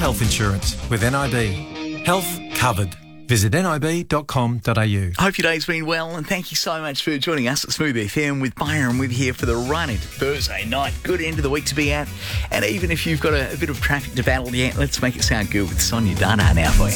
health insurance with NIB. Health covered. Visit nib.com.au. Hope your day's been well, and thank you so much for joining us at Smooth FM with Byron. We're here for the run into Thursday night. Good end of the week to be at. And even if you've got a bit of traffic to battle yet, let's make it sound good with Sonia Dana now for you.